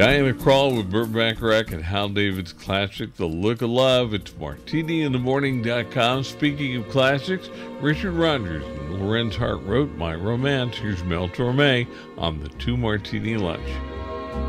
Diana Krall with Burt Bacharach and Hal David's classic, The Look of Love. It's martiniinthemorning.com. Speaking of classics, Richard Rodgers and Lorenz Hart wrote My Romance. Here's Mel Torme on the Two Martini Lunch.